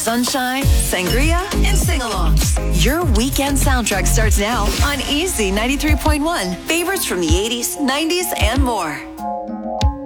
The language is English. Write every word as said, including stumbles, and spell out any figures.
sunshine, sangria, and sing-alongs. Your weekend soundtrack starts now on Easy ninety-three point one. Favorites from the eighties, nineties, and more.